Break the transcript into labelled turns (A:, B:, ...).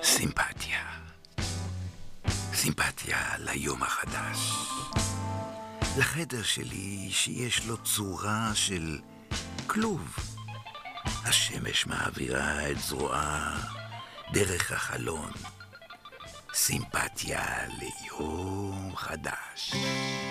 A: סימפתיה. סימפתיה ליום החדש. לחדר שלי שיש לו צורה של כלוב. השמש מעבירה את זרועה דרך החלון. סימפתיה ליום חדש.